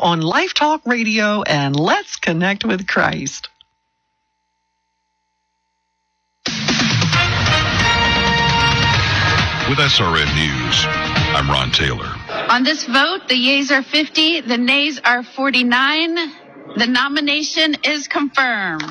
on Life Talk Radio, and let's connect with Christ. With SRN News, I'm Ron Taylor. On this vote, the yeas are 50, the nays are 49. The nomination is confirmed.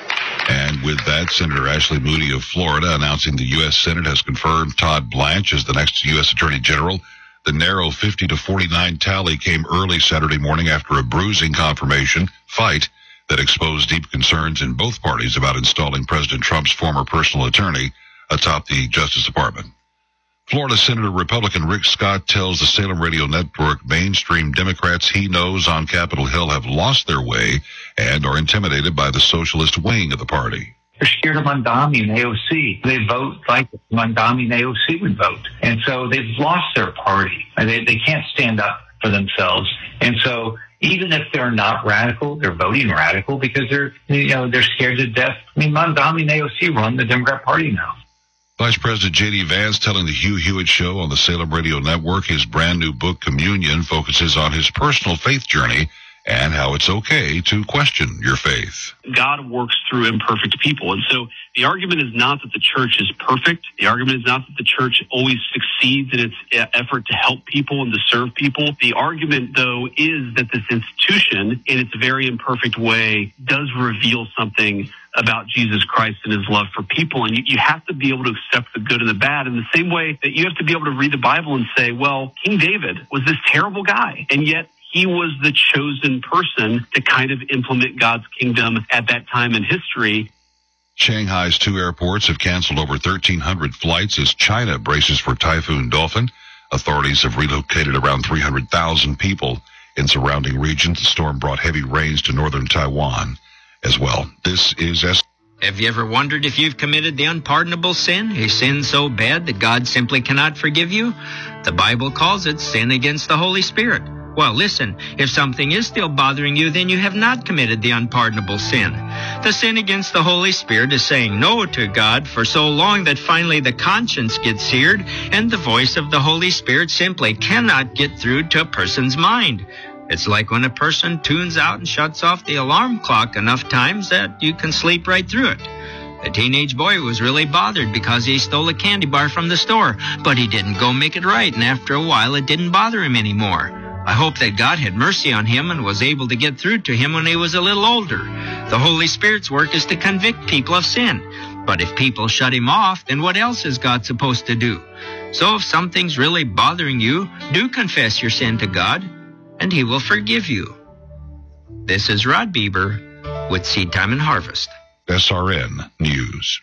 And with that, Senator Ashley Moody of Florida announcing the U.S. Senate has confirmed Todd Blanche as the next U.S. Attorney General. The narrow 50-49 tally came early Saturday morning after a bruising confirmation fight that exposed deep concerns in both parties about installing President Trump's former personal attorney atop the Justice Department. Florida Senator Republican Rick Scott tells the Salem Radio Network mainstream Democrats he knows on Capitol Hill have lost their way and are intimidated by the socialist wing of the party. They're scared of Mondami and AOC. They vote like Mondami and AOC would vote. And so they've lost their party. They can't stand up for themselves. And so even if they're not radical, they're voting radical because they're scared to death. I mean, Mondami and AOC run the Democrat Party now. Vice President J.D. Vance telling the Hugh Hewitt Show on the Salem Radio Network his brand new book, Communion, focuses on his personal faith journey and how it's okay to question your faith. God works through imperfect people. And so the argument is not that the church is perfect. The argument is not that the church always succeeds in its effort to help people and to serve people. The argument, though, is that this institution, in its very imperfect way, does reveal something about Jesus Christ and his love for people. And you have to be able to accept the good and the bad in the same way that you have to be able to read the Bible and say, well, King David was this terrible guy, and yet he was the chosen person to kind of implement God's kingdom at that time in history. Shanghai's 2 airports have canceled over 1,300 flights as China braces for Typhoon Dolphin. Authorities have relocated around 300,000 people in surrounding regions. The storm brought heavy rains to northern Taiwan as well. This is Have you ever wondered if you've committed the unpardonable sin, a sin so bad that God simply cannot forgive you? The Bible calls it sin against the Holy Spirit. Well, listen, if something is still bothering you, then you have not committed the unpardonable sin. The sin against the Holy Spirit is saying no to God for so long that finally the conscience gets seared and the voice of the Holy Spirit simply cannot get through to a person's mind. It's like when a person tunes out and shuts off the alarm clock enough times that you can sleep right through it. A teenage boy was really bothered because he stole a candy bar from the store, but he didn't go make it right, and after a while it didn't bother him anymore. I hope that God had mercy on him and was able to get through to him when he was a little older. The Holy Spirit's work is to convict people of sin. But if people shut him off, then what else is God supposed to do? So if something's really bothering you, do confess your sin to God, and he will forgive you. This is Rod Bieber with Seed Time and Harvest. SRN News.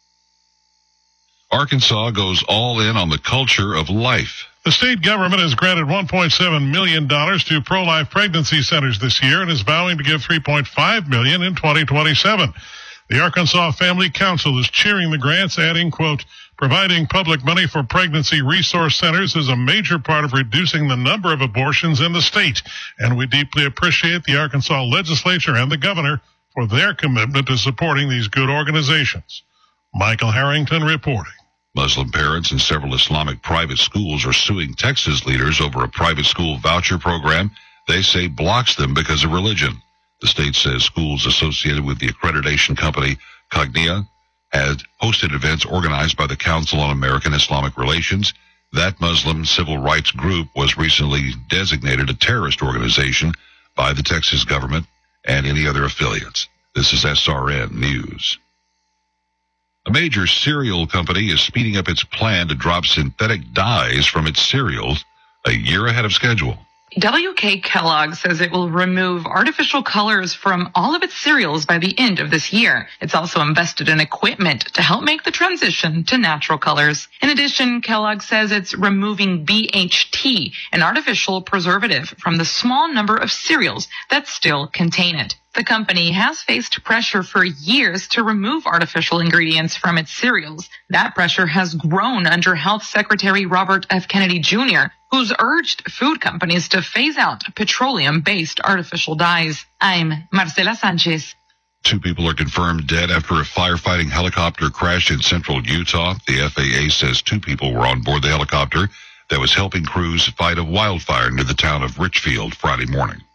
Arkansas goes all in on the culture of life. The state government has granted $1.7 million to pro-life pregnancy centers this year and is vowing to give $3.5 million in 2027. The Arkansas Family Council is cheering the grants, adding, quote, providing public money for pregnancy resource centers is a major part of reducing the number of abortions in the state, and we deeply appreciate the Arkansas legislature and the governor for their commitment to supporting these good organizations. Michael Harrington reporting. Muslim parents in several Islamic private schools are suing Texas leaders over a private school voucher program they say blocks them because of religion. The state says schools associated with the accreditation company Cognia had hosted events organized by the Council on American Islamic Relations. That Muslim civil rights group was recently designated a terrorist organization by the Texas government and any other affiliates. This is SRN News. A major cereal company is speeding up its plan to drop synthetic dyes from its cereals a year ahead of schedule. WK Kellogg says it will remove artificial colors from all of its cereals by the end of this year. It's also invested in equipment to help make the transition to natural colors. In addition, Kellogg says it's removing BHT, an artificial preservative, from the small number of cereals that still contain it. The company has faced pressure for years to remove artificial ingredients from its cereals. That pressure has grown under Health Secretary Robert F. Kennedy Jr., who's urged food companies to phase out petroleum-based artificial dyes. I'm Marcela Sanchez. 2 people are confirmed dead after a firefighting helicopter crashed in central Utah. The FAA says 2 people were on board the helicopter that was helping crews fight a wildfire near the town of Richfield Friday morning.